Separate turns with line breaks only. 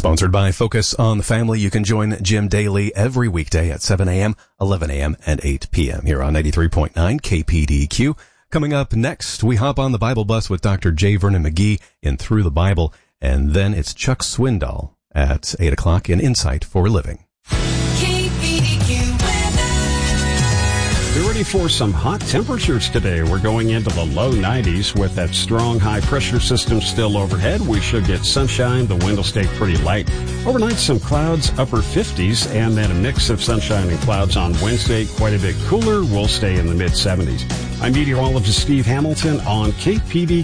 Sponsored by Focus on the Family. You can join Jim daily every weekday at 7 a.m., 11 a.m., and 8 p.m. here on 93.9 KPDQ. Coming up next, we hop on the Bible bus with Dr. J. Vernon McGee in Through the Bible, and then it's Chuck Swindoll at 8 o'clock in Insight for Living.
We're ready for some hot temperatures today. We're going into the low 90s with that strong high pressure system still overhead. We should get sunshine. The wind will stay pretty light. Overnight, some clouds, upper 50s, and then a mix of sunshine and clouds on Wednesday. Quite a bit cooler. We'll stay in the mid 70s. I'm meteorologist Steve Hamilton on KPDQ